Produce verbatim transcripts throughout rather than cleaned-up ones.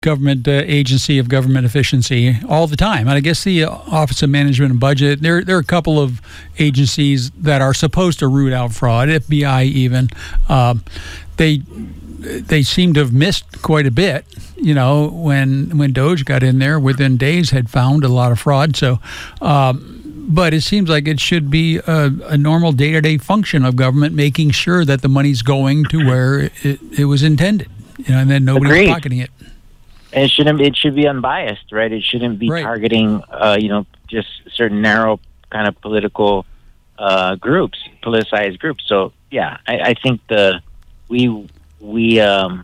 government uh, agency of government efficiency all the time. And I guess the uh, Office of Management and Budget, there, there are a couple of agencies that are supposed to root out fraud, F B I even. Um, they they seem to have missed quite a bit, you know, when when DOJ got in there, within days had found a lot of fraud. So, um, but it seems like it should be a, a normal day-to-day function of government, making sure that the money's going to where it, it was intended, you know, and then nobody's Agreed. pocketing it. And it shouldn't. It should be unbiased, right? It shouldn't be Right. targeting, uh, you know, just certain narrow kind of political uh, groups, politicized groups. So, yeah, I, I think the we we um,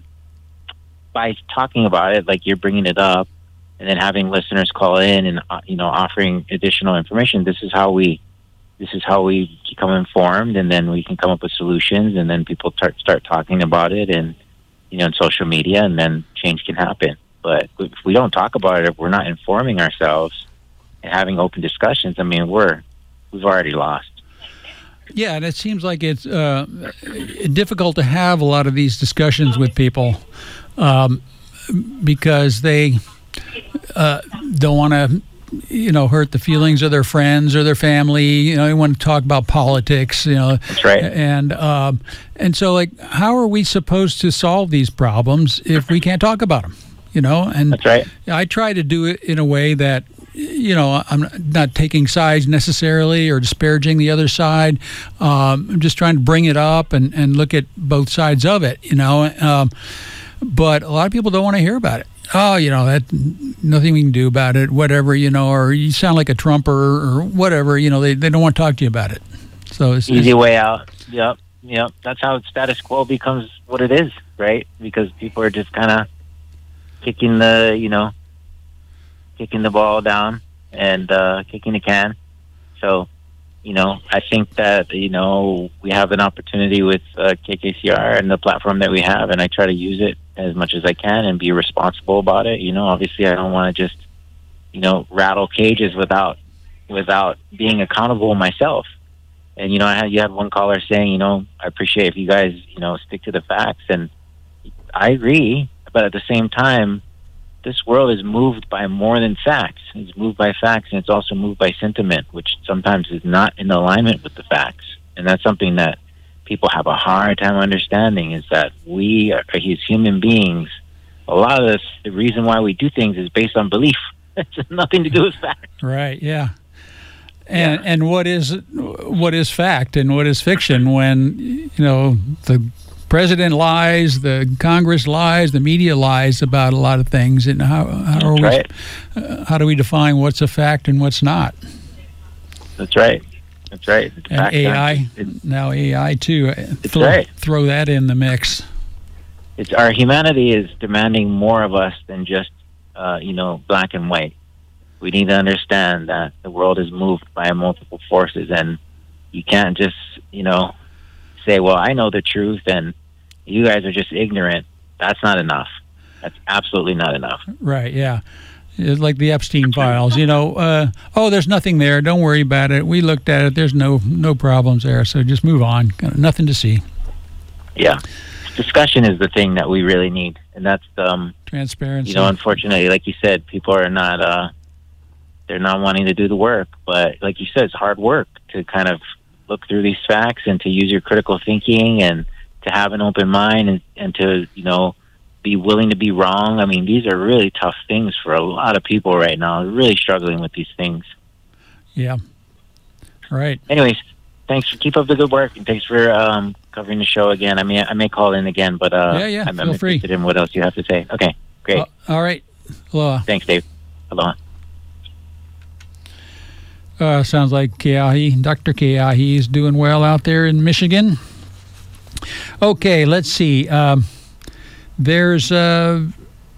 by talking about it, like you're bringing it up, and then having listeners call in and uh, you know offering additional information. This is how we this is how we become informed, and then we can come up with solutions, and then people start start talking about it, and you know, in social media, and then change can happen. But if we don't talk about it, if we're not informing ourselves and having open discussions, I mean, we're we've already lost. Yeah, and it seems like it's uh, difficult to have a lot of these discussions with people um, because they uh, don't want to, you know, hurt the feelings of their friends or their family. You know, they want to talk about politics. You know, That's right. And um, and so, like, how are we supposed to solve these problems if we can't talk about them? You know, and That's right. I try to do it in a way that, you know, I'm not taking sides necessarily or disparaging the other side. Um, I'm just trying to bring it up and, and look at both sides of it, you know. Um, but a lot of people don't want to hear about it. Oh, you know, that nothing we can do about it, whatever, you know, or you sound like a Trumper or whatever, you know, they, they don't want to talk to you about it. So it's Easy it's, way out. Yep. Yep. That's how status quo becomes what it is, right? Because people are just kind of kicking the, you know, kicking the ball down and uh, kicking the can. So, you know, I think that, you know, we have an opportunity with uh, K K C R and the platform that we have, and I try to use it as much as I can and be responsible about it. You know, obviously I don't want to just, you know, rattle cages without without being accountable myself. And, you know, I had, you had one caller saying, you know, I appreciate if you guys, you know, stick to the facts. And I agree. But at the same time, this world is moved by more than facts. It's moved by facts, and it's also moved by sentiment, which sometimes is not in alignment with the facts. And that's something that people have a hard time understanding, is that we, are, as human beings, a lot of this, the reason why we do things is based on belief. It's nothing to do with facts. right, yeah. And yeah. and what is what is fact and what is fiction when, you know, the president lies, the Congress lies, the media lies about a lot of things, and how how, are we, right. uh, how do we define what's a fact and what's not? That's right. That's right. It's And A I, it's, now A I too. That's throw, right. Throw that in the mix. It's our humanity is demanding more of us than just uh, you know, black and white. We need to understand that the world is moved by multiple forces, and you can't just, you know, say, well, I know the truth and you guys are just ignorant. That's not enough. That's absolutely not enough. Right, yeah. It's like the Epstein files, you know, uh, oh, there's nothing there. Don't worry about it. We looked at it. There's no no problems there. So just move on. Nothing to see. Yeah. Discussion is the thing that we really need. And that's, um, transparency. You know, unfortunately, like you said, people are not, uh, they're not wanting to do the work. But like you said, it's hard work to kind of look through these facts and to use your critical thinking and to have an open mind and, and to, you know, be willing to be wrong. I mean, these are really tough things for a lot of people right now. They're really struggling with these things. Yeah. Right. Anyways, thanks. Keep up the good work, and thanks for um, covering the show again. I mean, I may call in again, but uh, yeah, yeah, I'm, feel I'm free. interested in what else you have to say. Okay, great. Uh, all right. Aloha. Thanks, Dave. Aloha. Uh, sounds like Keahi, Doctor Keahi is doing well out there in Michigan. Okay, let's see. Um, there's uh,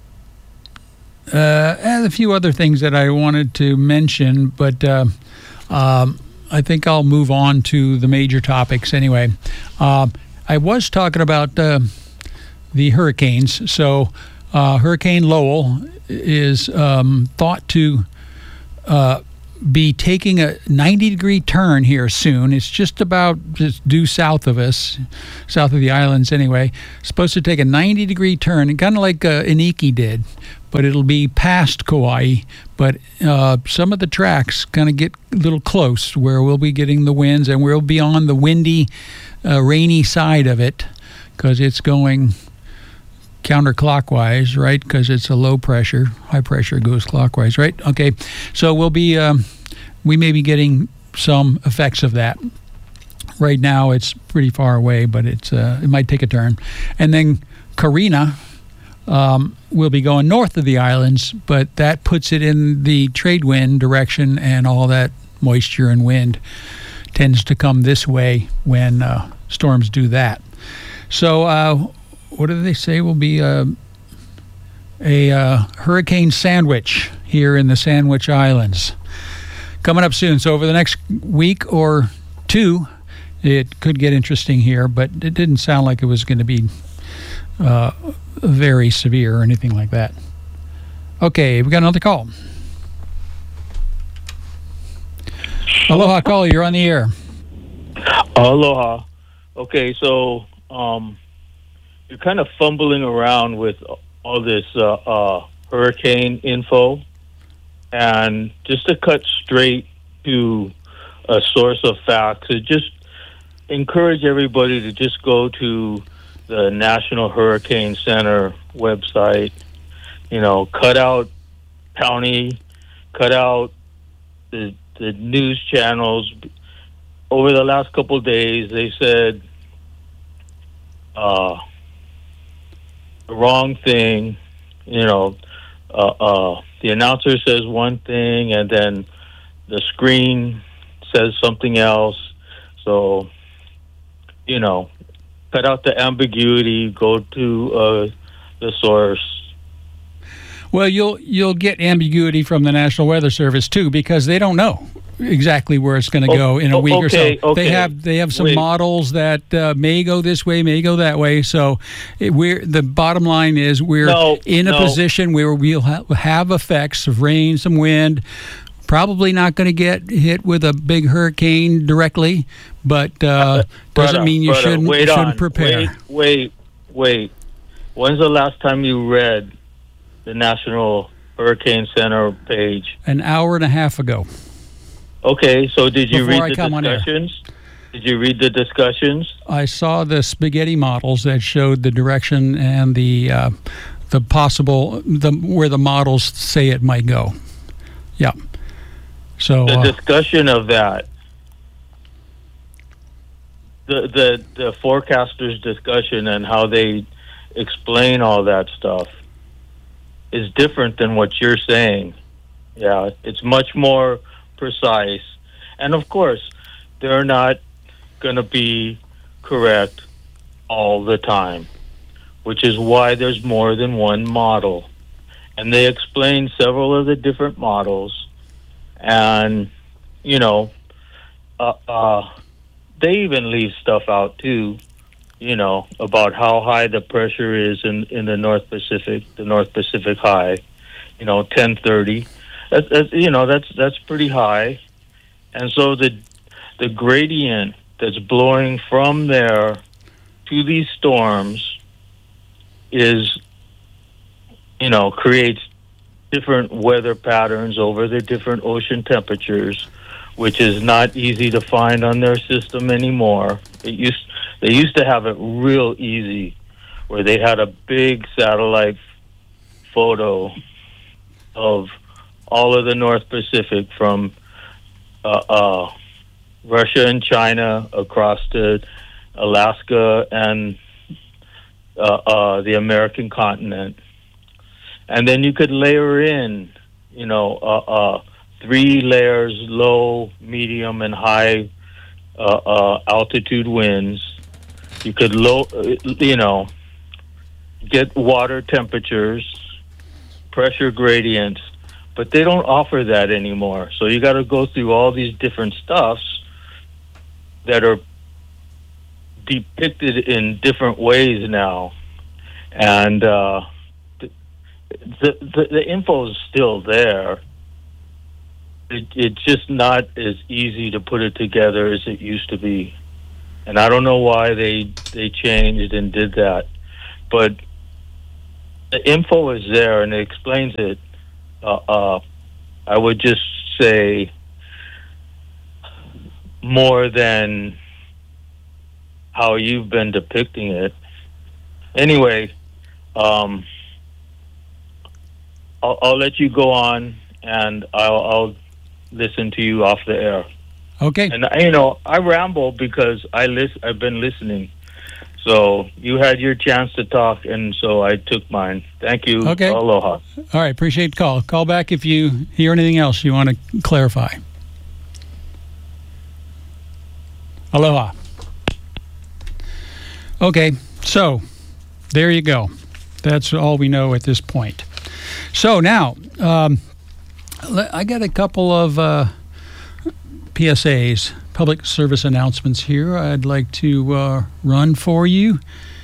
uh, a few other things that I wanted to mention, but uh, um, I think I'll move on to the major topics anyway. Uh, I was talking about uh, the hurricanes. So uh, Hurricane Lowell is um, thought to uh, be taking a ninety degree turn here soon. It's just about just due south of us, south of the islands anyway. Supposed to take a ninety degree turn, kind of like uh, Iniki did, but it'll be past Kauai. But uh, some of the tracks kind of get a little close where we'll be getting the winds, and we'll be on the windy, uh, rainy side of it because it's going counterclockwise, right? Because it's a low pressure. High pressure goes clockwise, right? Okay. So we'll be, um, we may be getting some effects of that. Right now it's pretty far away, but it's uh, it might take a turn. And then Karina um, will be going north of the islands, but that puts it in the trade wind direction, and all that moisture and wind tends to come this way when uh, storms do that. So, uh, what do they say will be a, a uh, hurricane sandwich here in the Sandwich Islands coming up soon. So over the next week or two, it could get interesting here, but it didn't sound like it was going to be uh, very severe or anything like that. Okay, we got another call. Aloha, call. You're on the air. Aloha. Okay, so um, you're kind of fumbling around with all this uh, uh, hurricane info, and just to cut straight to a source of facts, it just encourage everybody to just go to the National Hurricane Center website. You know, cut out county, cut out the the news channels. Over the last couple of days, they said uh, the wrong thing. You know, uh, uh, the announcer says one thing, and then the screen says something else. So, you know, cut out the ambiguity. Go to uh, the source. Well, you'll you'll get ambiguity from the National Weather Service too, because they don't know exactly where it's going to go in a oh, week okay, or so. Okay. They have they have some Wait. models that uh, may go this way, may go that way. So it, we're the bottom line is we're No, in a no. position where we'll ha- have effects of rain, some wind. Probably not going to get hit with a big hurricane directly, but uh, doesn't Brother, mean you brother, shouldn't, wait shouldn't on. prepare. Wait, wait, wait. When's the last time you read the National Hurricane Center page? An hour and a half ago. Okay, so did you Before I read the come on air. discussions? Did you read the discussions? I saw the spaghetti models that showed the direction and the uh, the possible the where the models say it might go. Yeah. So The uh, discussion of that, the the the forecasters' discussion and how they explain all that stuff is different than what you're saying. Yeah, it's much more precise, and of course, they're not going to be correct all the time, which is why there's more than one model. And they explain several of the different models, and you know, uh, uh, they even leave stuff out too, you know, about how high the pressure is in, in the North Pacific, the North Pacific High, you know, ten thirty. That's, that's you know that's that's pretty high, and so the the gradient that's blowing from there to these storms is, you know, creates different weather patterns over the different ocean temperatures, which is not easy to find on their system anymore. It used they used to have it real easy, where they had a big satellite photo of all of the North Pacific from uh, uh, Russia and China across to Alaska and uh, uh, the American continent. And then you could layer in, you know, uh, uh, three layers, low, medium, and high uh, uh, altitude winds. You could, low, you know, get water temperatures, pressure gradients, but they don't offer that anymore. So you got to go through all these different stuffs that are depicted in different ways now. And uh, the, the, the info is still there. it, it's just not as easy to put it together as it used to be. And I don't know why they they changed and did that. But the info is there and it explains it. Uh, uh, I would just say more than how you've been depicting it. Anyway, um, I'll, I'll let you go on, and I'll, I'll listen to you off the air. Okay. And you know, I ramble because I list, I've been listening. So you had your chance to talk, and so I took mine. Thank you. Okay. Aloha. All right. Appreciate the call. Call back if you hear anything else you want to clarify. Aloha. Okay. So there you go. That's all we know at this point. So now, um, I got a couple of uh, P S As, public service announcements here I'd like to uh, run for you.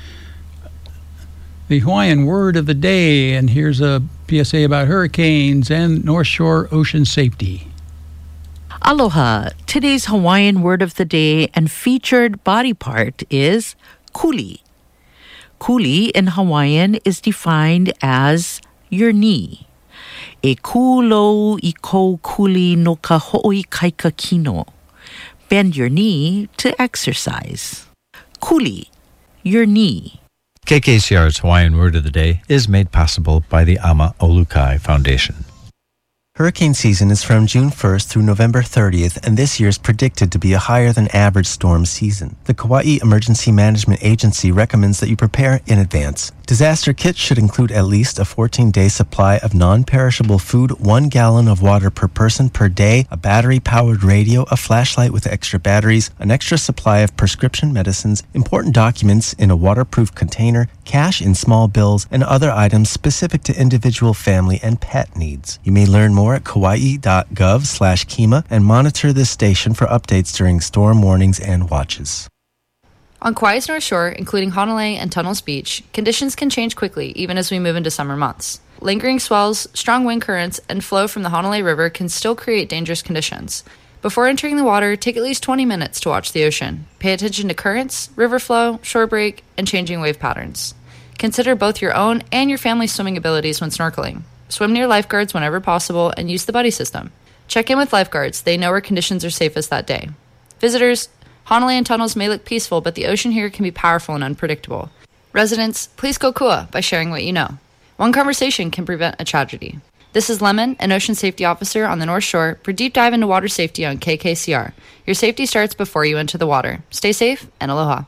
The Hawaiian word of the day, and here's a P S A about hurricanes and North Shore ocean safety. Aloha. Today's Hawaiian word of the day and featured body part is kuli. Kuli in Hawaiian is defined as your knee. E kulo I kou kuli no ka ho'oi kaika kino. Bend your knee to exercise. Kuli, your knee. K K C R's Hawaiian Word of the Day is made possible by the Ama Olukai Foundation. Hurricane season is from June first through November thirtieth, and this year is predicted to be a higher than average storm season. The Kauai Emergency Management Agency recommends that you prepare in advance. Disaster kits should include at least a fourteen-day supply of non-perishable food, one gallon of water per person per day, a battery-powered radio, a flashlight with extra batteries, an extra supply of prescription medicines, important documents in a waterproof container, cash in small bills, and other items specific to individual family and pet needs. You may learn more at kauai.gov slash Kima and monitor this station for updates during storm warnings and watches. On Kauai's North Shore, including Honolulu and Tunnels Beach, conditions can change quickly even as we move into summer months. Lingering swells, strong wind currents, and flow from the Honolulu River can still create dangerous conditions. Before entering the water, take at least twenty minutes to watch the ocean. Pay attention to currents, river flow, shore break, and changing wave patterns. Consider both your own and your family's swimming abilities when snorkeling. Swim near lifeguards whenever possible and use the buddy system. Check in with lifeguards. They know where conditions are safest that day. Visitors, Honolulu and Tunnels may look peaceful, but the ocean here can be powerful and unpredictable. Residents, please go kua by sharing what you know. One conversation can prevent a tragedy. This is Lemon, an ocean safety officer on the North Shore, for Deep Dive into Water Safety on K K C R. Your safety starts before you enter the water. Stay safe and aloha.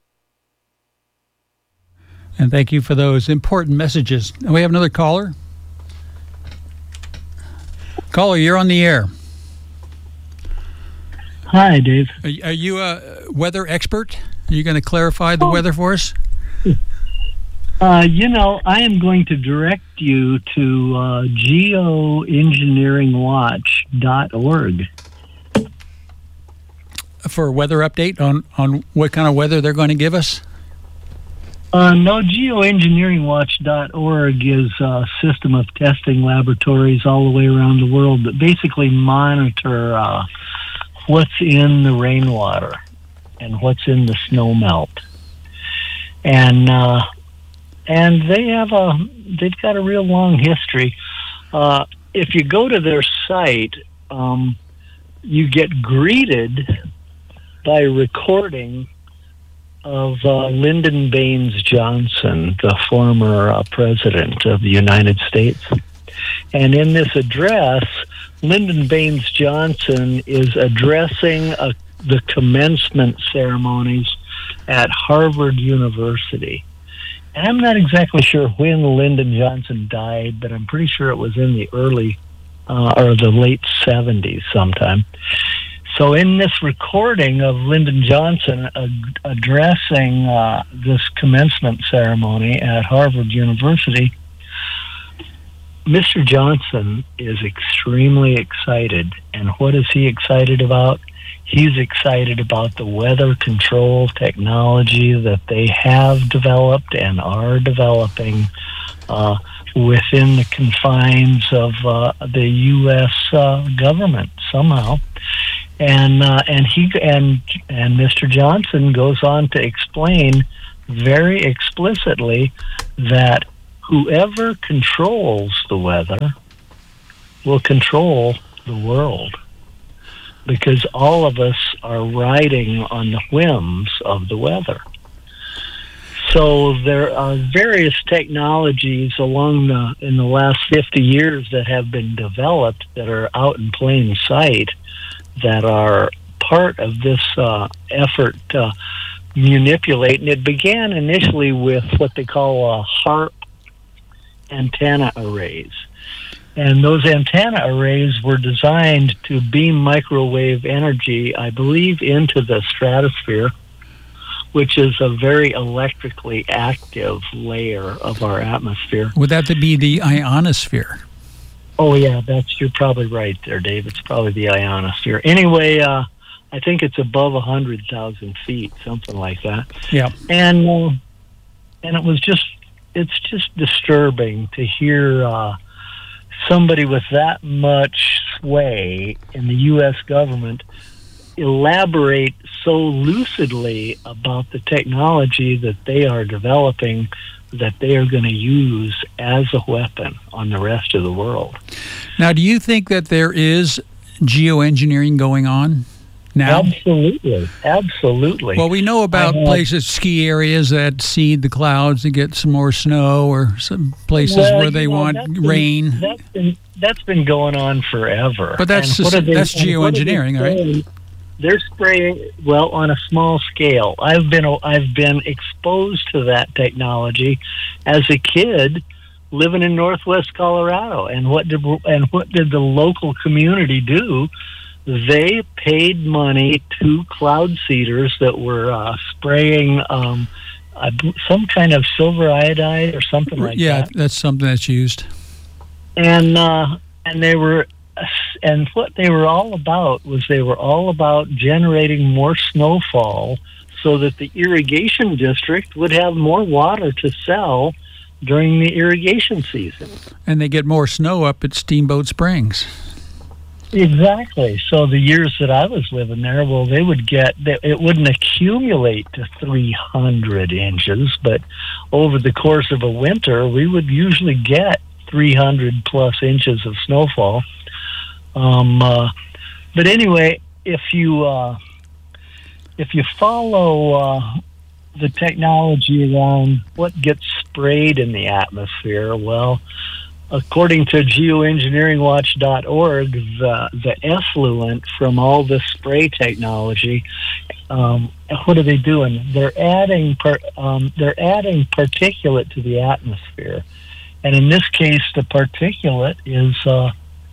And thank you for those important messages. And we have another caller. Caller, you're on the air. Hi, Dave. Are, are you a weather expert? Are you going to clarify the oh. weather for us? Uh, you know, I am going to direct you to uh, geoengineering watch dot org. For a weather update on, on what kind of weather they're going to give us? Uh, no, geoengineering watch dot org is a system of testing laboratories all the way around the world that basically monitor uh, what's in the rainwater and what's in the snow melt. And uh, and they have a they've got a real long history. Uh, if you go to their site, um, you get greeted by a recording of uh, Lyndon Baines Johnson, the former uh, president of the United States. And in this address, Lyndon Baines Johnson is addressing a, the commencement ceremonies at Harvard University. And I'm not exactly sure when Lyndon Johnson died, but I'm pretty sure it was in the early uh, or the late seventies sometime. So in this recording of Lyndon Johnson uh, addressing uh, this commencement ceremony at Harvard University, Mister Johnson is extremely excited. And what is he excited about? He's excited about the weather control technology that they have developed and are developing uh, within the confines of uh, the U S uh, government somehow. And uh, and he and and Mister Johnson goes on to explain very explicitly that whoever controls the weather will control the world, because all of us are riding on the whims of the weather. So there are various technologies along the in the last fifty years that have been developed that are out in plain sight, that are part of this uh, effort to manipulate. And it began initially with what they call uh, HAARP antenna arrays. And those antenna arrays were designed to beam microwave energy, I believe, into the stratosphere, which is a very electrically active layer of our atmosphere. Would that be the ionosphere? Oh, yeah, that's you're probably right there, Dave. It's probably the ionosphere. Anyway, uh, I think it's above one hundred thousand feet, something like that. Yeah. And, uh, and it was just, it's just disturbing to hear uh, somebody with that much sway in the U S government elaborate so lucidly about the technology that they are developing, that they are going to use as a weapon on the rest of the world. Now, do you think that there is geoengineering going on now? Absolutely. Absolutely. Well, we know about have, places, ski areas that seed the clouds to get some more snow, or some places well, where they you know, want that's rain. Been, that's, been, that's been going on forever. But that's And just, what are they- that's and what are they geoengineering, right? spraying? They're spraying, well, on a small scale. I've been I've been exposed to that technology as a kid living in Northwest Colorado. And what did and what did the local community do? They paid money to cloud seeders that were uh, spraying um, uh, some kind of silver iodide or something like yeah, that. that's something that's used. And uh, and they were. And what they were all about was they were all about generating more snowfall so that the irrigation district would have more water to sell during the irrigation season. And they get more snow up at Steamboat Springs. Exactly. So the years that I was living there, well, they would get, it wouldn't accumulate to three hundred inches, but over the course of a winter, we would usually get three hundred plus inches of snowfall. Um, uh, but anyway, if you uh, if you follow uh, the technology around what gets sprayed in the atmosphere, well, according to geoengineering watch dot org, the the effluent from all this spray technology, um, what are they doing? They're adding per, um, they're adding particulate to the atmosphere, and in this case, the particulate is Uh,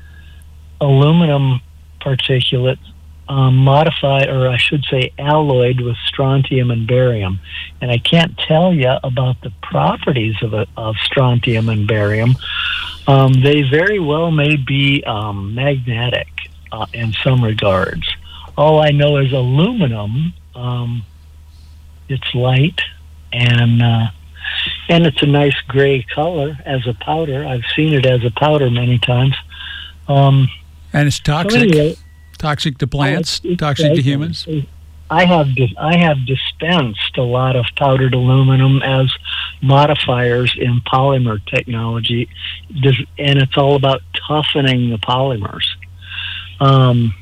aluminum particulate um, modified, or I should say alloyed with strontium and barium. And I can't tell you about the properties of, a, of strontium and barium. Um, they very well may be um, magnetic uh, in some regards. All I know is aluminum, um, it's light, and uh, and it's a nice gray color as a powder. I've seen it as a powder many times. Um, And it's toxic. So anyway, toxic to plants, oh, it's, it's toxic to right. humans. I have dis- I have dispensed a lot of powdered aluminum as modifiers in polymer technology, dis- and it's all about toughening the polymers. Um,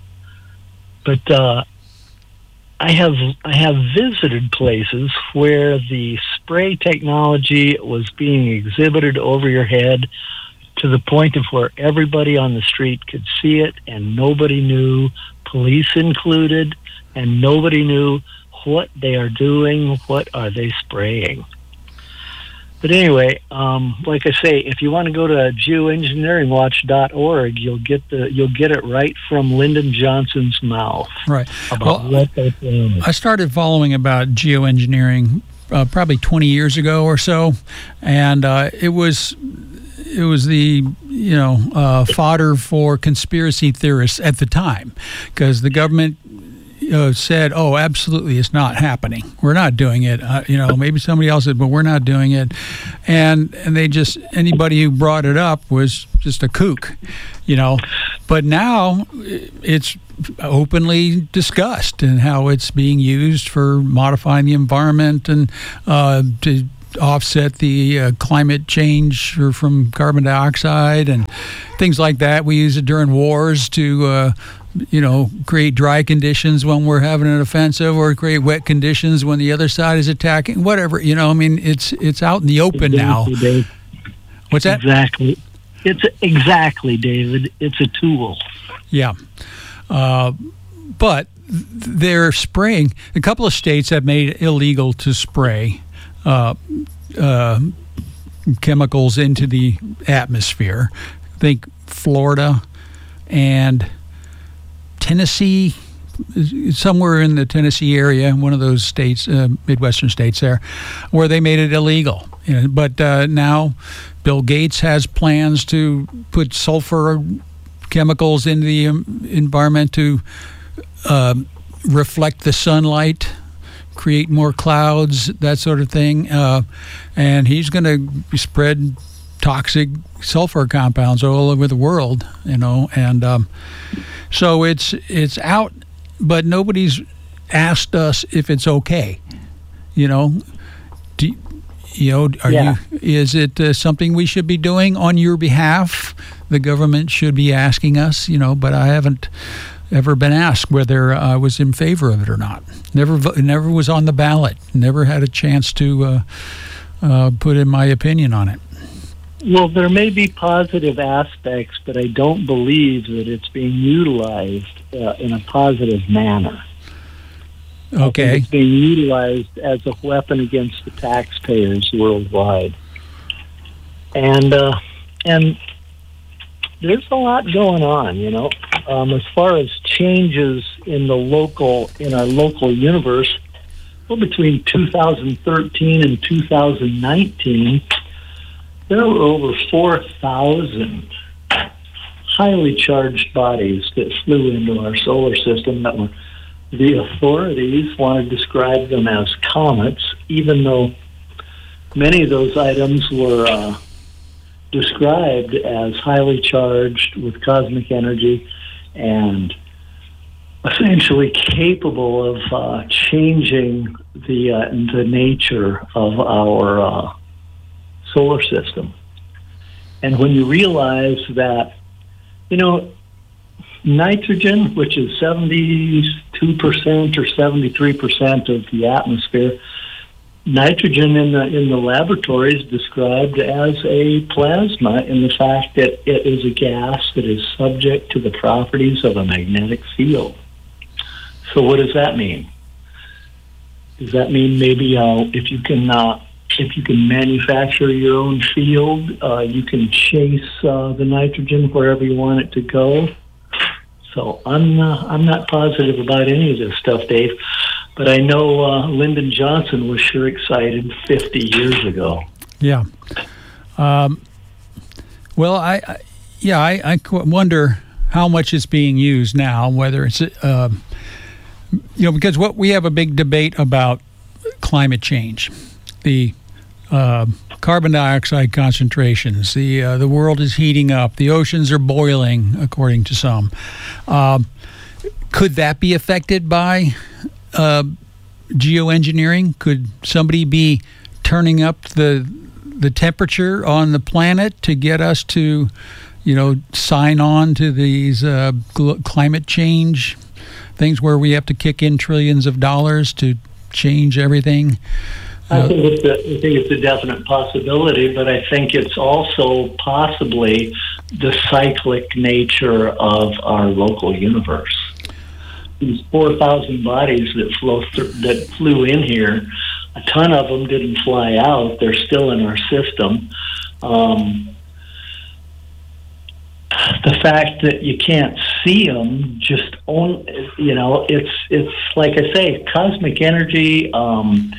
but uh, I have I have visited places where the spray technology was being exhibited over your head, to the point of where everybody on the street could see it and nobody knew, police included, and nobody knew what they are doing, what are they spraying. But anyway, um, like I say, if you want to go to geoengineering watch dot org, you'll get the you'll get it right from Lyndon Johnson's mouth. Right. About Well, what they're doing. I started following about geoengineering uh, probably twenty years ago or so, and uh, it was it was the you know uh, fodder for conspiracy theorists at the time, because the government uh, said, "Oh, absolutely, it's not happening. We're not doing it." Uh, you know, maybe somebody else said, "But we're not doing it," and and they just anybody who brought it up was just a kook, you know. But now it's openly discussed and how it's being used for modifying the environment and uh, to offset the uh, climate change or from carbon dioxide and things like that. We use it during wars to, uh, you know, create dry conditions when we're having an offensive, or create wet conditions when the other side is attacking. Whatever, you know. I mean, it's it's out in the open exactly, now. Dave. What's that? Exactly. It's exactly, David. It's a tool. Yeah. Uh, but they're spraying. A couple of states have made it illegal to spray uh, uh, chemicals into the atmosphere. I think Florida and Tennessee, somewhere in the Tennessee area, one of those states, uh, Midwestern states there, where they made it illegal. You know, but uh, now Bill Gates has plans to put sulfur chemicals into the um, environment to uh, reflect the sunlight, create more clouds, that sort of thing. Uh, and he's going to spread toxic sulfur compounds all over the world, you know. And um, so it's it's out, but nobody's asked us if it's okay, you know. Do, you know, are Yeah. you? Is it uh, something we should be doing on your behalf? The government should be asking us, you know. But I haven't ever been asked whether I was in favor of it or not. Never, vo- never was on the ballot. Never had a chance to uh, uh, put in my opinion on it. Well, there may be positive aspects, but I don't believe that it's being utilized uh, in a positive manner. I think Okay. it's being utilized as a weapon against the taxpayers worldwide. And uh, and there's a lot going on, you know. Um, as far as changes in the local, in our local universe, well, between two thousand thirteen and two thousand nineteen, there were over four thousand highly charged bodies that flew into our solar system that were, the authorities want to describe them as comets, even though many of those items were uh, described as highly charged with cosmic energy and essentially capable of uh, changing the uh, the nature of our uh, solar system. And when you realize that, you know, nitrogen, which is seventy-two percent or seventy-three percent of the atmosphere, nitrogen in the in the laboratory is described as a plasma in the fact that it is a gas that is subject to the properties of a magnetic field. So what does that mean? Does that mean maybe uh, if you can uh, if you can manufacture your own field, uh, you can chase uh, the nitrogen wherever you want it to go? So I'm uh, I'm not positive about any of this stuff, Dave. But I know uh, Lyndon Johnson was sure excited fifty years ago. Yeah. Um, well, I, I yeah, I, I wonder how much it's being used now. Whether it's uh, you know, because what we have a big debate about climate change, the uh, carbon dioxide concentrations. The uh, the world is heating up. The oceans are boiling, according to some. Um, could that be affected by uh, geoengineering? Could somebody be turning up the the temperature on the planet to get us to, you know, sign on to these uh, gl- climate change things where we have to kick in trillions of dollars to change everything? I think it's a, I think it's a definite possibility, but I think it's also possibly the cyclic nature of our local universe. These four thousand bodies that flow through, that flew in here, a ton of them didn't fly out. They're still in our system. Um, the fact that you can't see them, just on, you know, it's it's like I say, cosmic energy. Um,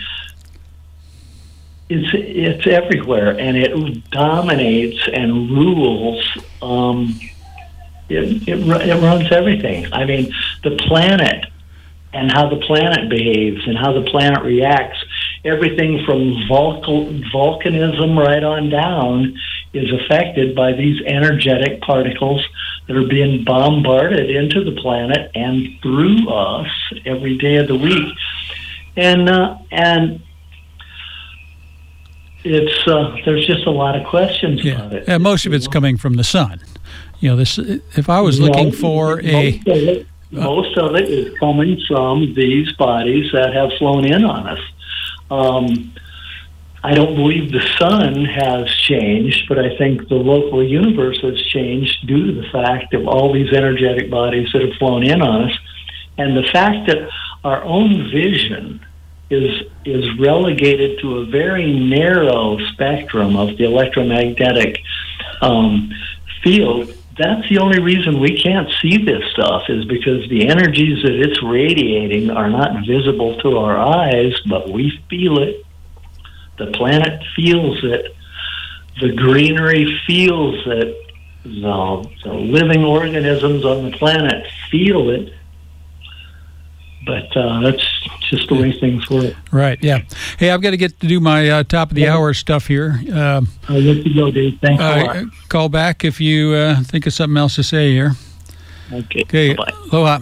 It's it's everywhere, and it dominates and rules. Um, it, it it runs everything. I mean, the planet and how the planet behaves and how the planet reacts. Everything from volc- volcanism right on down is affected by these energetic particles that are being bombarded into the planet and through us every day of the week. And uh, and it's uh, there's just a lot of questions yeah. about it. And most of it's coming from the sun. You know, this. If I was looking No, for most a... Of it, most of it is coming from these bodies that have flown in on us. Um, I don't believe the sun has changed, but I think the local universe has changed due to the fact of all these energetic bodies that have flown in on us, and the fact that our own vision is is relegated to a very narrow spectrum of the electromagnetic um, field. That's the only reason we can't see this stuff, is because the energies that it's radiating are not visible to our eyes, but we feel it. The planet feels it. The greenery feels it. The, the living organisms on the planet feel it. But uh, that's just the way things work. Right, yeah. Hey, I've got to get to do my uh, top of the hour stuff here. Um, I'll let you go, Dave. Thanks a uh, lot. Call back if you uh, think of something else to say here. Okay. Okay, Bye. aloha.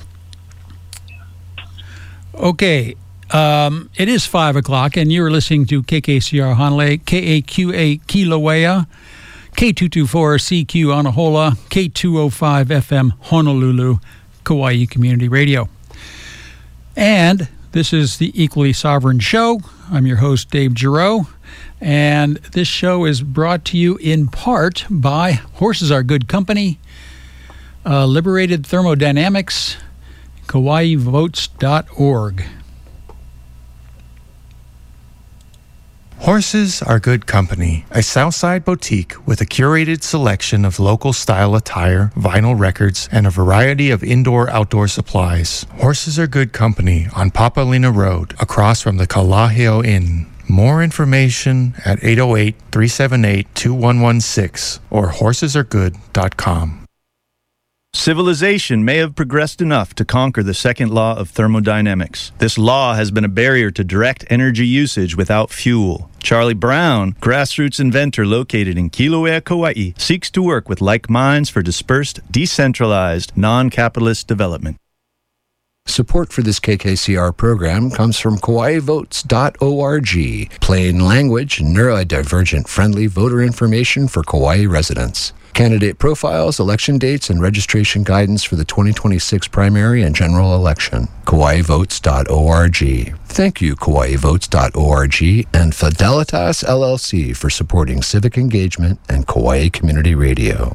Okay, um, it is five o'clock, and you're listening to K K C R Hanalei, K A Q A Kilauea, K two twenty-four C Q Anahola, K two oh five F M Honolulu, Kauai Community Radio. And this is the Equally Sovereign Show. I'm your host, Dave Giroux, and this show is brought to you in part by Horses Are Good Company, uh, Liberated Thermodynamics, Kauai Votes dot org. Horses Are Good Company, a Southside boutique with a curated selection of local style attire, vinyl records, and a variety of indoor-outdoor supplies. Horses Are Good Company on Papalina Road, across from the Kalaheo Inn. More information at eight oh eight, three seven eight, two one one six or horses are good dot com. Civilization may have progressed enough to conquer the second law of thermodynamics. This law has been a barrier to direct energy usage without fuel. Charlie Brown, grassroots inventor located in Kilauea, Kauai, seeks to work with like minds for dispersed, decentralized, non-capitalist development. Support for this K K C R program comes from Kauai Votes dot org, plain language, neurodivergent friendly voter information for Kauai residents. Candidate profiles, election dates, and registration guidance for the twenty twenty-six primary and general election. Kauai Votes dot org. Thank you, Kauai Votes dot org and Fidelitas L L C for supporting civic engagement and Kauai Community Radio.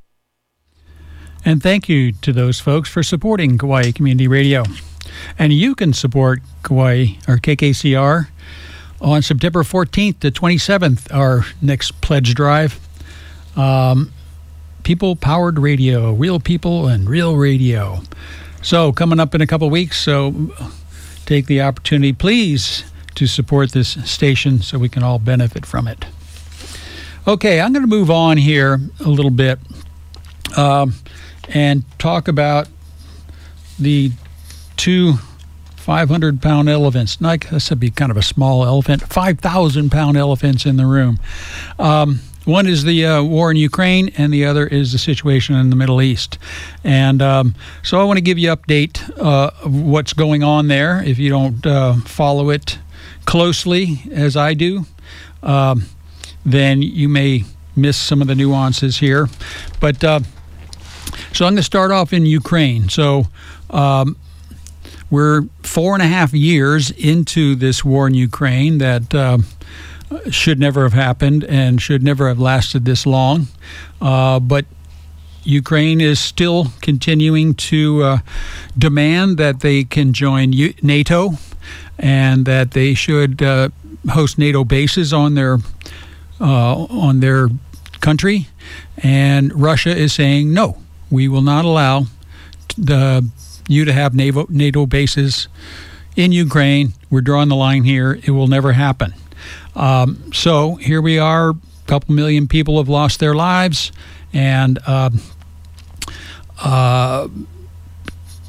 And thank you to those folks for supporting Kauai Community Radio. And you can support Kauai, or K K C R, on September fourteenth to twenty-seventh, our next pledge drive. Um, People-powered radio, real people and real radio. So coming up in a couple weeks, so take the opportunity, please, to support this station so we can all benefit from it. Okay, I'm going to move on here a little bit um, and talk about the two five hundred pound elephants. Like, this would be kind of a small elephant. five thousand pound elephants in the room. Um, One is the uh, war in Ukraine, and the other is the situation in the Middle East. And um, so I want to give you an update uh, of what's going on there. If you don't uh, follow it closely, as I do, um, then you may miss some of the nuances here. But uh, so I'm going to start off in Ukraine. So um, we're four and a half years into this war in Ukraine that uh, should never have happened and should never have lasted this long. Uh, but Ukraine is still continuing to uh, demand that they can join U- NATO and that they should uh, host NATO bases on their uh, on their country. And Russia is saying, no, we will not allow the, you to have NATO, NATO bases in Ukraine. We're drawing the line here. It will never happen. Um, so here we are, a couple million people have lost their lives, and uh, uh,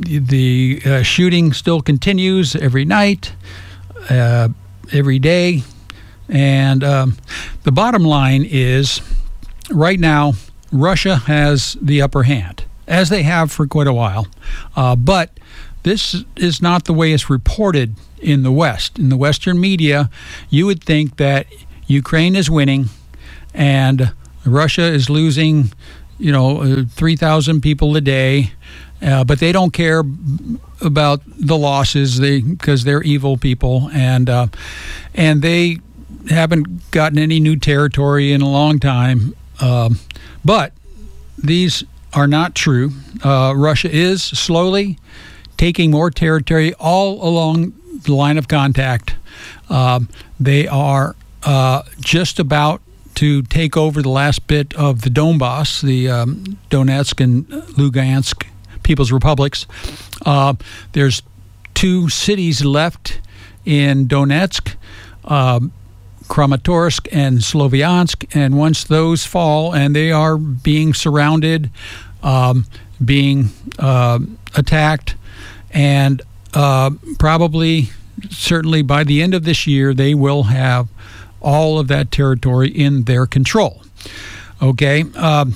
the uh, shooting still continues every night, uh, every day. And um, the bottom line is, right now, Russia has the upper hand, as they have for quite a while. Uh, but this is not the way it's reported in the West. In the Western media, you would think that Ukraine is winning and Russia is losing, you know, uh, three thousand people a day. Uh, but they don't care about the losses they because they're evil people. And, uh, and they haven't gotten any new territory in a long time. Um, but these are not true. Uh, Russia is slowly taking more territory all along the line of contact. Um, they are uh, just about to take over the last bit of the Donbass, the um, Donetsk and Lugansk People's Republics. Uh, there's two cities left in Donetsk, uh, Kramatorsk and Sloviansk, and once those fall, and they are being surrounded, um, being uh, attacked, and uh, probably, certainly by the end of this year, they will have all of that territory in their control. Okay, um,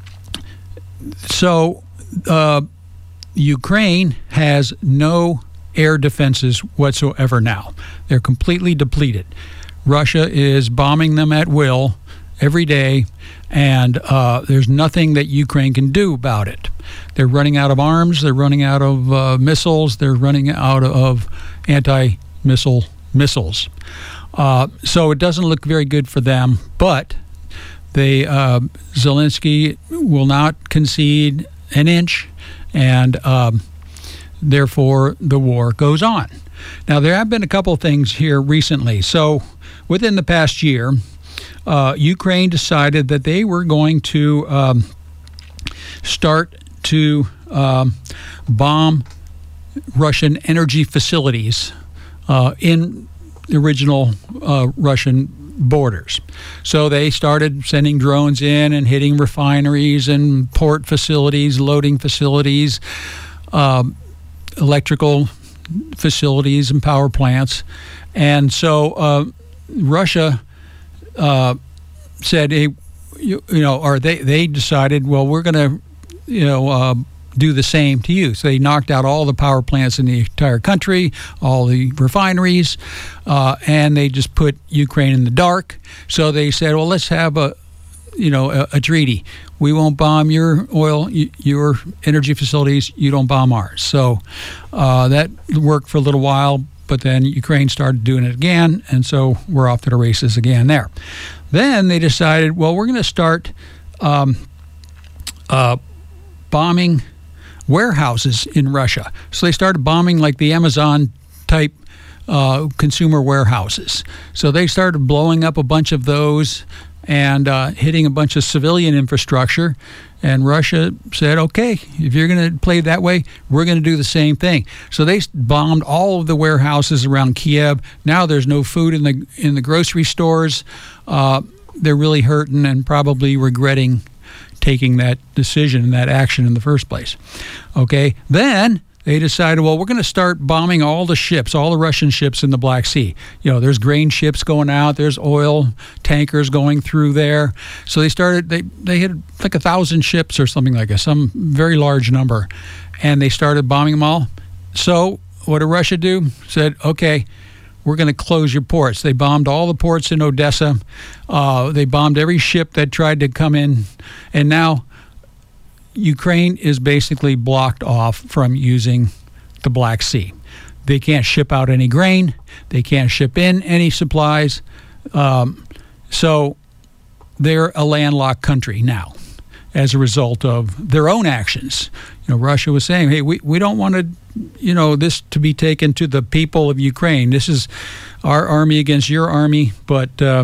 so uh, Ukraine has no air defenses whatsoever now. They're completely depleted. Russia is bombing them at will every day, and uh, there's nothing that Ukraine can do about it. They're running out of arms, they're running out of uh, missiles, they're running out of anti-missile missiles. Uh, so it doesn't look very good for them, but they uh, Zelensky will not concede an inch, and um, therefore the war goes on. Now, there have been a couple of things here recently. So within the past year, uh, Ukraine decided that they were going to um, start to um, bomb Russian energy facilities uh, in the original uh, Russian borders. So they started sending drones in and hitting refineries and port facilities, loading facilities, um, electrical facilities and power plants. And so uh, Russia uh, said, hey, you, you know, or they, they decided, well, we're going to, you know, uh, do the same to you. So they knocked out all the power plants in the entire country, all the refineries, uh, and they just put Ukraine in the dark. So they said, well, let's have a, you know, a, a treaty. We won't bomb your oil, your energy facilities. You don't bomb ours. So uh, that worked for a little while, but then Ukraine started doing it again, and so we're off to the races again there. Then they decided, well, we're going to start um, uh, bombing warehouses in Russia. So they started bombing like the Amazon type uh, consumer warehouses. So they started blowing up a bunch of those and uh, hitting a bunch of civilian infrastructure. And Russia said, okay, if you're going to play that way, we're going to do the same thing. So they bombed all of the warehouses around Kiev. Now there's no food in the in the grocery stores. Uh, they're really hurting and probably regretting taking that decision and that action in the first place. Okay, then they decided, well, we're going to start bombing all the ships, all the Russian ships in the Black Sea. You know, there's grain ships going out, there's oil tankers going through there. So they started, they, they had like a thousand ships or something like that, some very large number. And they started bombing them all. So what did Russia do? Said, okay, we're going to close your ports. They bombed all the ports in Odessa. Uh, they bombed every ship that tried to come in. And now Ukraine is basically blocked off from using the Black Sea. They can't ship out any grain. They can't ship in any supplies. Um, so they're a landlocked country now as a result of their own actions. You know, Russia was saying, hey, we, we don't want to, you know, this to be taken to the people of Ukraine. This is our army against your army, but uh,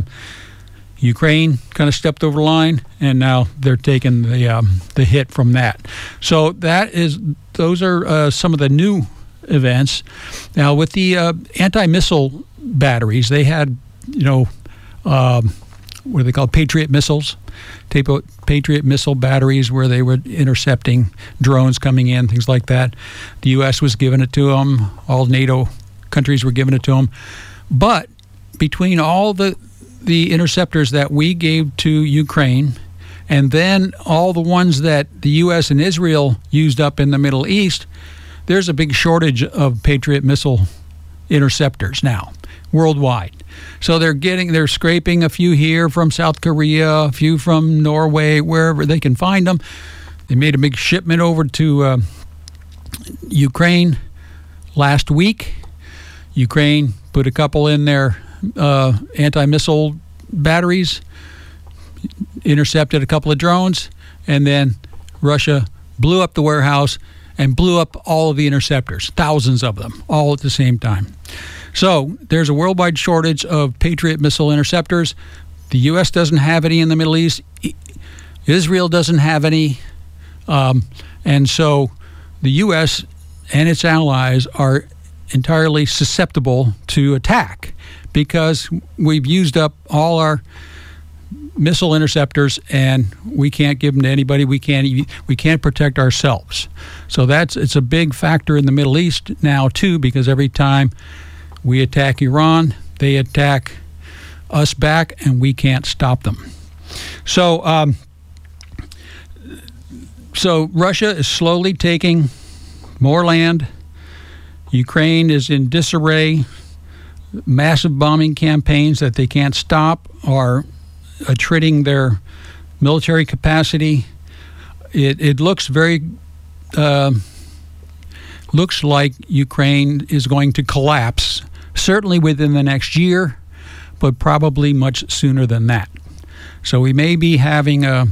Ukraine kind of stepped over the line, and now they're taking the um, the hit from that. So that is, those are uh, some of the new events. Now with the uh, anti-missile batteries, they had, you know, um, what are they called, Patriot missiles, Patriot missile batteries where they were intercepting drones coming in, things like that. The U S was giving it to them. All NATO countries were giving it to them. But between all the the interceptors that we gave to Ukraine and then all the ones that the U S and Israel used up in the Middle East, there's a big shortage of Patriot missile interceptors now worldwide. So they're getting, they're scraping a few here from South Korea, a few from Norway, wherever they can find them. They made a big shipment over to uh, Ukraine last week. Ukraine put a couple in their uh, anti-missile batteries, intercepted a couple of drones, and then Russia blew up the warehouse and blew up all of the interceptors, thousands of them, all at the same time. So there's a worldwide shortage of Patriot missile interceptors. The U S doesn't have any in the Middle East. Israel doesn't have any. Um, and so the U S and its allies are entirely susceptible to attack because we've used up all our missile interceptors and we can't give them to anybody. We can't we can't protect ourselves. So that's it's a big factor in the Middle East now too, because every time we attack Iran, they attack us back, and we can't stop them. So, um, so Russia is slowly taking more land. Ukraine is in disarray. Massive bombing campaigns that they can't stop are attriting their military capacity. It, it looks very uh, looks like Ukraine is going to collapse, certainly within the next year, but probably much sooner than that. So we may be having a,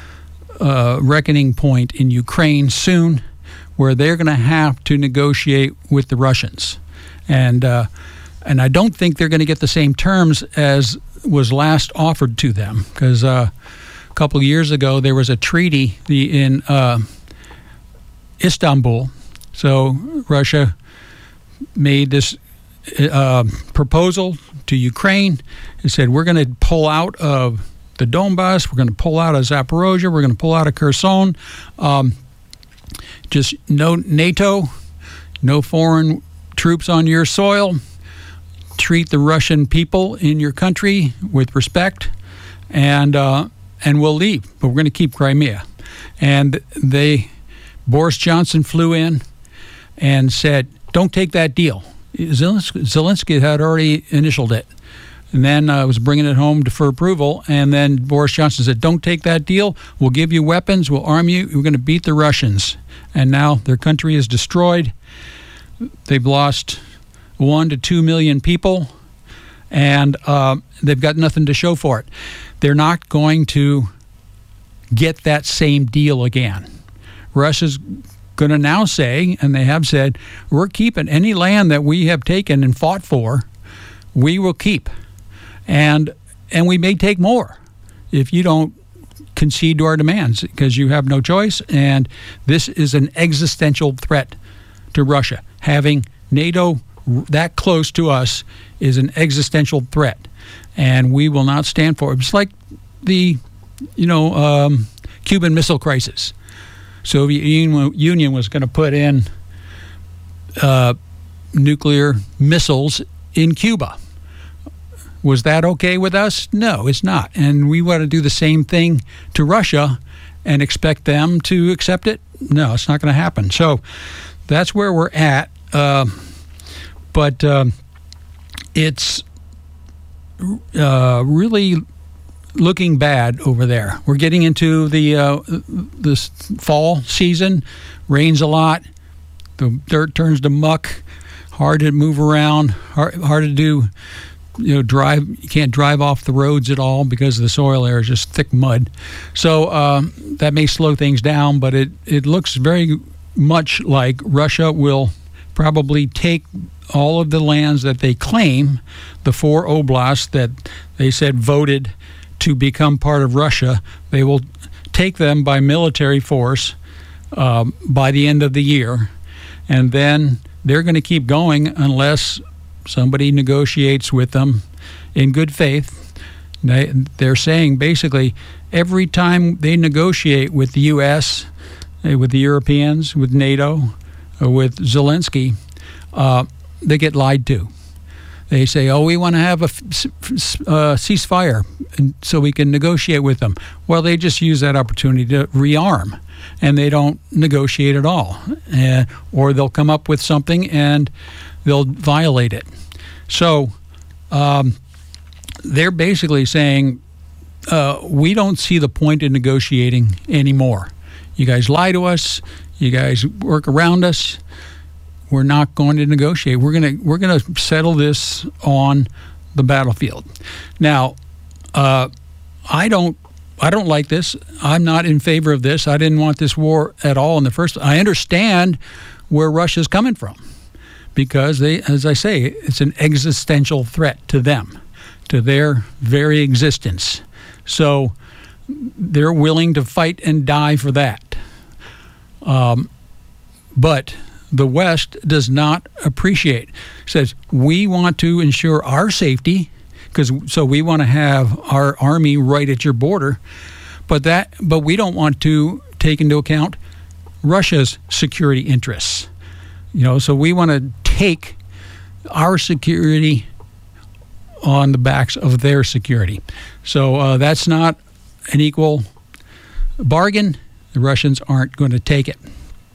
a reckoning point in Ukraine soon where they're going to have to negotiate with the Russians. And uh, and I don't think they're going to get the same terms as was last offered to them, because uh, a couple of years ago there was a treaty the, in uh, Istanbul. So Russia made this uh, proposal to Ukraine. It said, we're going to pull out of the Donbass, we're going to pull out of Zaporozhye, we're going to pull out of Kherson. Um, just no NATO, no foreign troops on your soil. Treat the Russian people in your country with respect, and uh, and we'll leave. But we're going to keep Crimea. And they, Boris Johnson flew in and said, don't take that deal. Zelensky, Zelensky had already initialed it, and then uh, was bringing it home to, for approval. And then Boris Johnson said, don't take that deal. We'll give you weapons. We'll arm you. We're going to beat the Russians. And now their country is destroyed. They've lost one to two million people, and uh, they've got nothing to show for it. They're not going to get that same deal again. Russia's going to now say, and they have said, we're keeping any land that we have taken and fought for, we will keep. And and we may take more if you don't concede to our demands, because you have no choice. And this is an existential threat to Russia. Having NATO that close to us is an existential threat, and we will not stand for it. It's like the, you know, um, Cuban Missile Crisis. Soviet Union was going to put in uh, nuclear missiles in Cuba. Was that okay with us? No, it's not. And we want to do the same thing to Russia and expect them to accept it? No, it's not going to happen. So that's where we're at. Uh, but um, it's uh, really looking bad over there. We're getting into the uh, this fall season. Rains a lot. The dirt turns to muck. Hard to move around. Hard, hard to do. You know, drive. You can't drive off the roads at all because the soil there is just thick mud. So um, that may slow things down, but it it looks very much like Russia will probably take all of the lands that they claim, the four oblasts that they said voted to become part of Russia. They will take them by military force um, by the end of the year, and then they're going to keep going unless somebody negotiates with them in good faith They, they're saying basically every time they negotiate with the U S, with the Europeans, with NATO, or with Zelensky, uh, they get lied to. They say, oh, we want to have a uh, ceasefire and so we can negotiate with them. Well, they just use that opportunity to rearm, and they don't negotiate at all. Uh, or they'll come up with something and they'll violate it. So um, they're basically saying, uh, we don't see the point in negotiating anymore. You guys lie to us. You guys work around us. We're not going to negotiate. We're gonna we're gonna settle this on the battlefield. Now, uh, I don't I don't like this. I'm not in favor of this. I didn't want this war at all in the first. I understand where Russia's coming from, because they, as I say, it's an existential threat to them, to their very existence. So they're willing to fight and die for that. Um, but the West does not appreciate. Says we want to ensure our safety, because so we want to have our army right at your border, but that but we don't want to take into account Russia's security interests. You know, so we want to take our security on the backs of their security. So uh, that's not an equal bargain. The Russians aren't going to take it.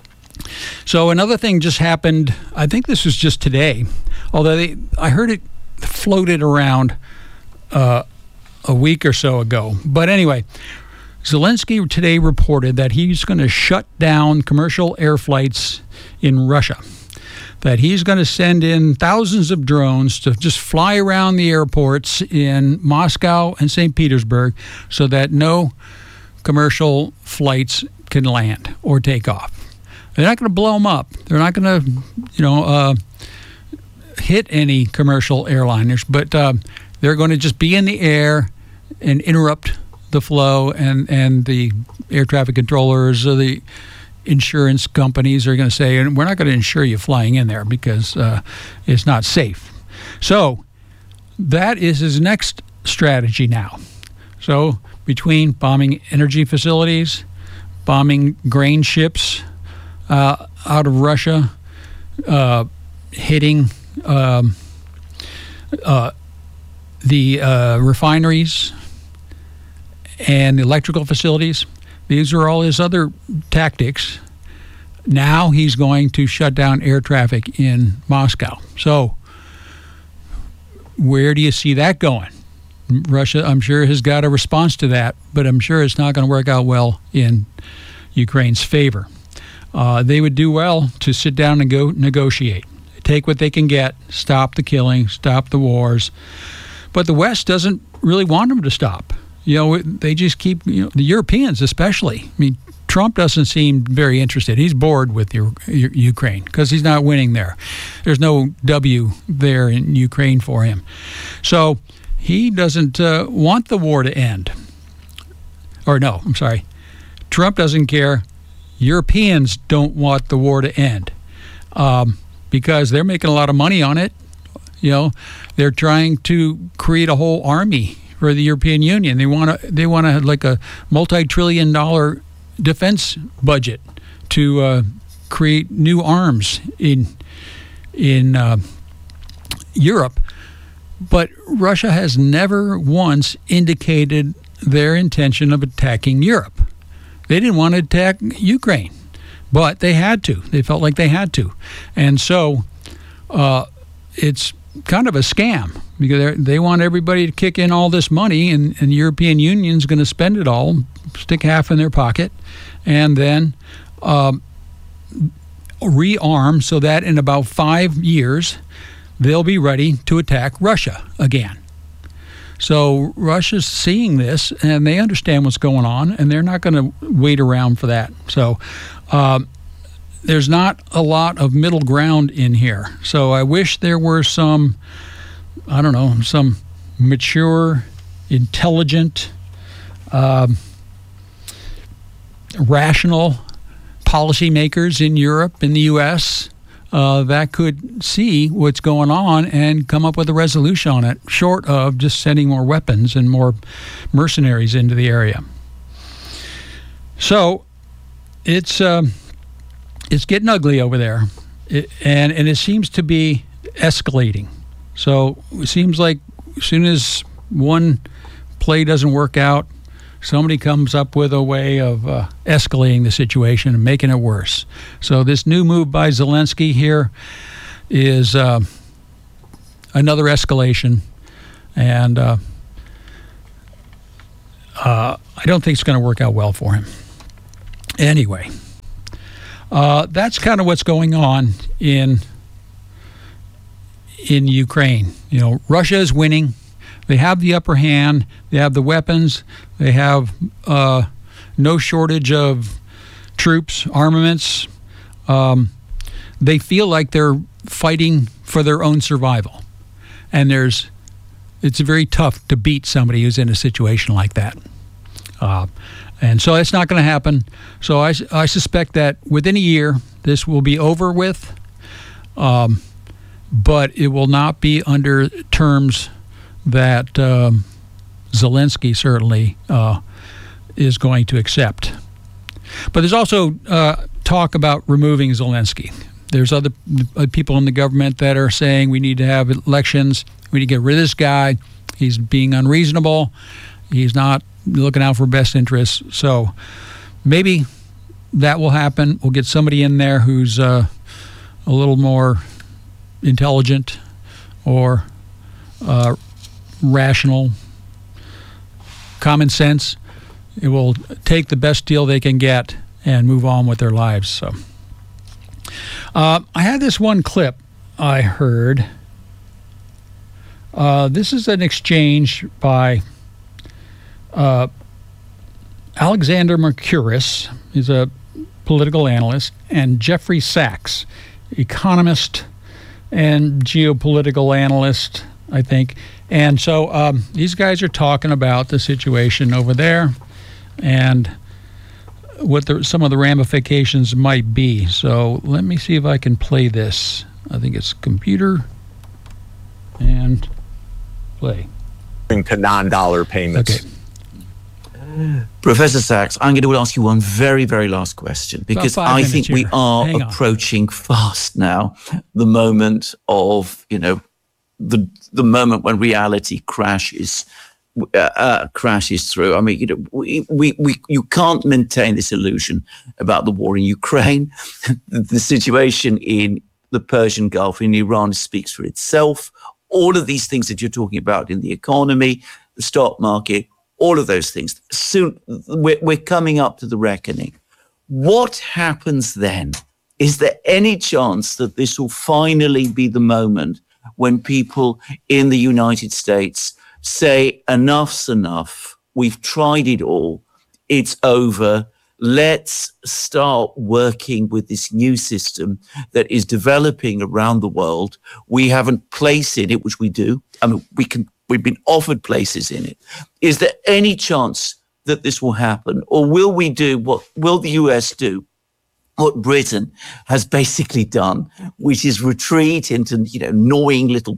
So another thing just happened. I think this was just today, although they, I heard it floated around uh, a week or so ago. But anyway, Zelensky today reported that he's going to shut down commercial air flights in Russia, that he's going to send in thousands of drones to just fly around the airports in Moscow and Saint Petersburg so that no commercial flights can land or take off. They're not going to blow them up. They're not going to, you know, uh, hit any commercial airliners, but uh, they're going to just be in the air and interrupt the flow, and, and the air traffic controllers or the insurance companies are going to say, we're not going to insure you flying in there because uh, it's not safe. So that is his next strategy now. So between bombing energy facilities, bombing grain ships uh, out of Russia, uh, hitting um, uh, the uh, refineries and electrical facilities. These are all his other tactics. Now he's going to shut down air traffic in Moscow. So where do you see that going? Russia, I'm sure, has got a response to that, but I'm sure it's not going to work out well in Ukraine's favor. Uh, they would do well to sit down and go negotiate, take what they can get, stop the killing, stop the wars. But the West doesn't really want them to stop. You know, they just keep, you know, the Europeans especially. I mean, Trump doesn't seem very interested. He's bored with U- U- Ukraine because he's not winning there. There's no W there in Ukraine for him. So he doesn't uh, want the war to end. Or no, I'm sorry. Trump doesn't care. Europeans don't want the war to end um, because they're making a lot of money on it. You know, they're trying to create a whole army for the European Union. They want to. They want to like a multi-trillion dollar defense budget to uh, create new arms in in uh, Europe. But Russia has never once indicated their intention of attacking Europe. They didn't want to attack Ukraine, but they had to. They felt like they had to, and so uh, it's kind of a scam because they want everybody to kick in all this money, and, and the European Union's going to spend it all, stick half in their pocket, and then um, rearm so that in about five years they'll be ready to attack Russia again. So Russia's seeing this, and they understand what's going on, and they're not going to wait around for that. So um, there's not a lot of middle ground in here. So I wish there were some, I don't know, some mature, intelligent, um, rational policymakers in Europe, in the U S, uh, that could see what's going on and come up with a resolution on it, short of just sending more weapons and more mercenaries into the area. So it's um, it's getting ugly over there, it, and and it seems to be escalating. So it seems like as soon as one play doesn't work out, somebody comes up with a way of uh, escalating the situation and making it worse. So this new move by Zelensky here is uh, another escalation, and uh, uh, I don't think it's going to work out well for him. Anyway, uh, that's kind of what's going on in in Ukraine. You know, Russia is winning. They have the upper hand. They have the weapons. They have uh, no shortage of troops, armaments. Um, they feel like they're fighting for their own survival, and there's it's very tough to beat somebody who's in a situation like that. Uh, And so it's not going to happen. So I, I suspect that within a year, this will be over with, um, but it will not be under terms that um, Zelensky certainly uh, is going to accept. But there's also uh, talk about removing Zelensky. There's other people in the government that are saying we need to have elections. We need to get rid of this guy. He's being unreasonable. He's not looking out for best interests. So maybe that will happen. We'll get somebody in there who's uh, a little more intelligent or uh, rational, common sense. It will take the best deal they can get and move on with their lives. So uh, I had this one clip I heard. Uh, this is an exchange by Uh, Alexander Mercouris is a political analyst, and Jeffrey Sachs, economist and geopolitical analyst, I think. And so um, these guys are talking about the situation over there and what the, some of the ramifications might be. So let me see if I can play this. I think it's computer and play. To non-dollar payments. Okay. Professor Sachs, I'm going to ask you one very, very last question, because I think we are approaching fast now the moment of, you know, the the moment when reality crashes uh, uh, crashes through. I mean, you know, we, we, we you can't maintain this illusion about the war in Ukraine. The situation in the Persian Gulf, in Iran, speaks for itself. All of these things that you're talking about in the economy, the stock market, all of those things. Soon, we're, we're coming up to the reckoning. What happens then? Is there any chance that this will finally be the moment when people in the United States say, enough's enough, we've tried it all, it's over, let's start working with this new system that is developing around the world. We haven't place in it, which we do. I mean, we can We've been offered places in it. Is there any chance that this will happen? Or will we do what, will the U S do what Britain has basically done, which is retreat into, you know, gnawing little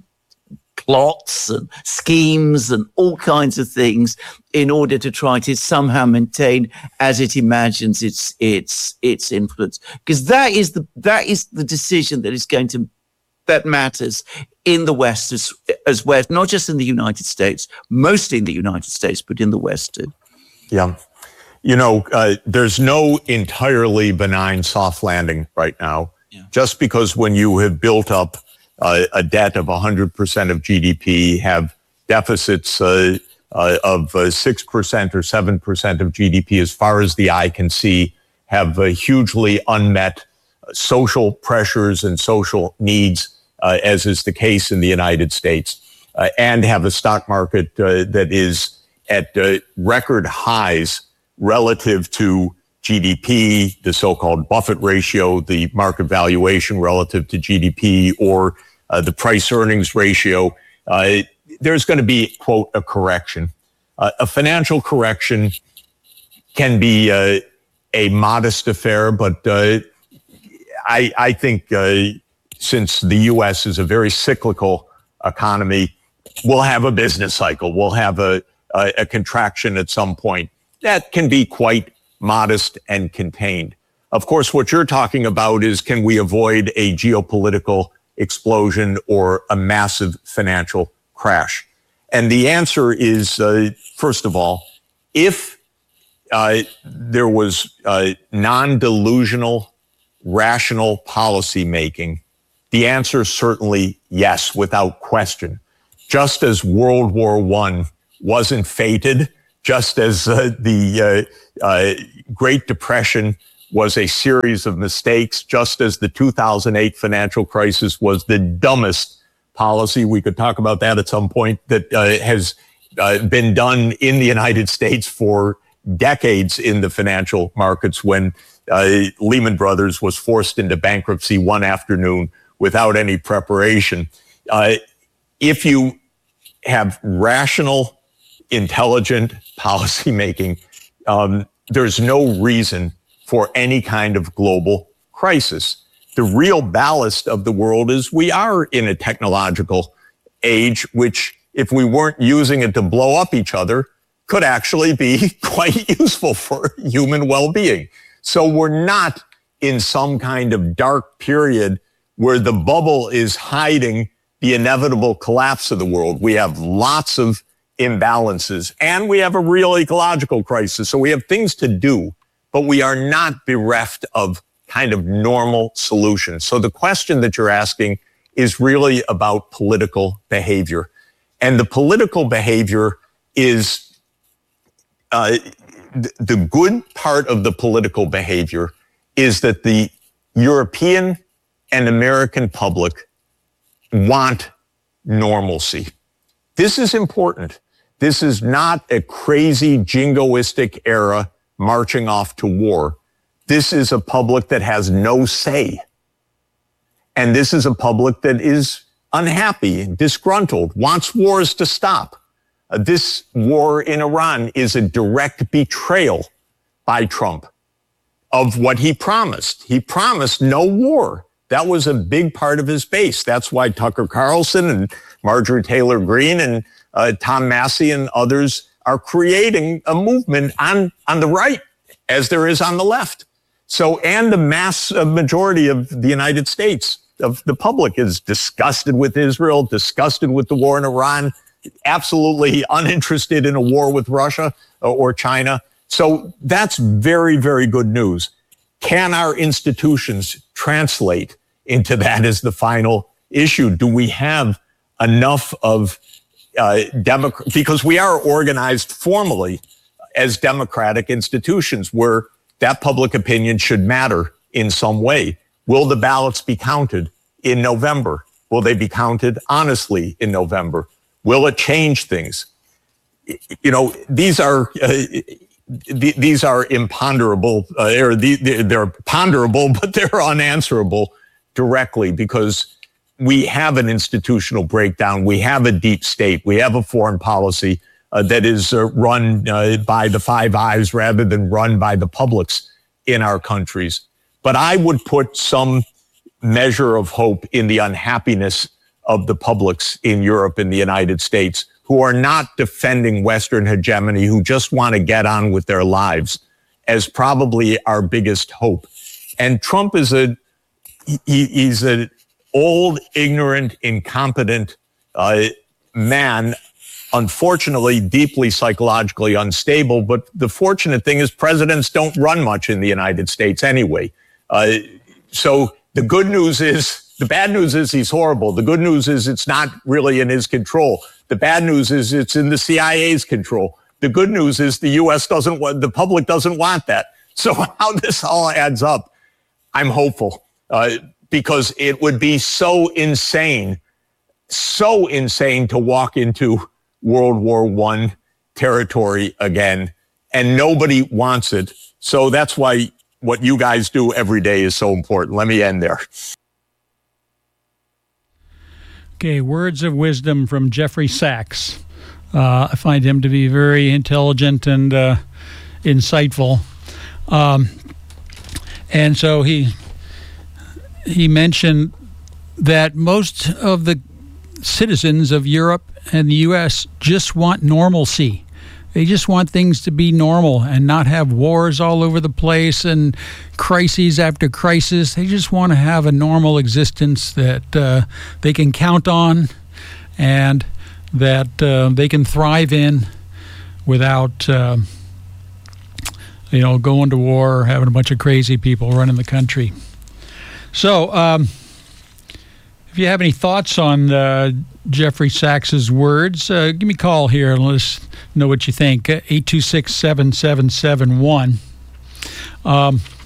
plots and schemes and all kinds of things in order to try to somehow maintain, as it imagines, its its its influence? Because that is the that is the decision that is going to that matters in the West as, as West, not just in the United States, mostly in the United States, but in the West too. Yeah. You know, uh, there's no entirely benign soft landing right now. Yeah. Just because when you have built up uh, a debt of one hundred percent of G D P, have deficits uh, uh, of uh, six percent or seven percent of G D P as far as the eye can see, have uh, hugely unmet social pressures and social needs, Uh, as is the case in the United States, uh, and have a stock market uh, that is at uh, record highs relative to G D P, the so-called Buffett ratio, the market valuation relative to G D P, or uh, the price-earnings ratio, uh, there's going to be, quote, a correction. Uh, a financial correction can be uh, a modest affair, but uh, I, I think uh, since the U S is a very cyclical economy, we'll have a business cycle. We'll have a, a, a contraction at some point. That can be quite modest and contained. Of course, what you're talking about is, can we avoid a geopolitical explosion or a massive financial crash? And the answer is, uh, first of all, if uh, there was uh, non-delusional, rational policy making, the answer is certainly yes, without question. Just as World War One wasn't fated, just as uh, the uh, uh, Great Depression was a series of mistakes, just as the two thousand eight financial crisis was the dumbest policy, we could talk about that at some point, that uh, has uh, been done in the United States for decades in the financial markets, when uh, Lehman Brothers was forced into bankruptcy one afternoon without any preparation. Uh, if you have rational, intelligent policymaking, um, there's no reason for any kind of global crisis. The real ballast of the world is we are in a technological age, which, if we weren't using it to blow up each other, could actually be quite useful for human well-being. So we're not in some kind of dark period where the bubble is hiding the inevitable collapse of the world. We have lots of imbalances, and we have a real ecological crisis. So we have things to do, but we are not bereft of kind of normal solutions. So the question that you're asking is really about political behavior. And the political behavior is, uh, th- the good part of the political behavior is that the European and American public want normalcy. This is important. This is not a crazy jingoistic era marching off to war. This is a public that has no say. And this is a public that is unhappy, disgruntled, wants wars to stop. Uh, this war in Iran is a direct betrayal by Trump of what he promised. He promised no war. That was a big part of his base. That's why Tucker Carlson and Marjorie Taylor Greene and uh, Tom Massey and others are creating a movement on, on the right, as there is on the left. So, and the mass majority of the United States, of the public, is disgusted with Israel, disgusted with the war in Iran, absolutely uninterested in a war with Russia or China. So that's very, very good news. Can our institutions translate into that as the final issue? Do we have enough of uh, Democrat, because we are organized formally as democratic institutions where that public opinion should matter in some way. Will the ballots be counted in November? Will they be counted honestly in November? Will it change things? You know, these are uh, these are imponderable, uh, or they're ponderable, but they're unanswerable directly, because we have an institutional breakdown. We have a deep state. We have a foreign policy uh, that is uh, run uh, by the Five Eyes rather than run by the publics in our countries. But I would put some measure of hope in the unhappiness of the publics in Europe and the United States, who are not defending Western hegemony, who just want to get on with their lives, as probably our biggest hope. And Trump is a, he, he's an old, ignorant, incompetent uh, man, unfortunately, deeply psychologically unstable. But the fortunate thing is presidents don't run much in the United States anyway. Uh, so the good news is, the bad news is he's horrible. The good news is it's not really in his control. The bad news is it's in the C I A's control. The good news is the U S doesn't want, the public doesn't want that. So how this all adds up, I'm hopeful, uh, because it would be so insane, so insane to walk into World War One territory again, and nobody wants it. So that's why what you guys do every day is so important. Let me end there. Okay, words of wisdom from Jeffrey Sachs. Uh, I find him to be very intelligent and uh, insightful. Um, and so he he mentioned that most of the citizens of Europe and the U S just want normalcy. They just want things to be normal and not have wars all over the place and crises after crisis. They just want to have a normal existence that uh, they can count on and that uh, they can thrive in without, uh, you know, going to war or having a bunch of crazy people running the country. So, um, if you have any thoughts on uh, Jeffrey Sachs's words, uh, give me a call here and let us know what you think. eight two six, seven seven seven one. Um,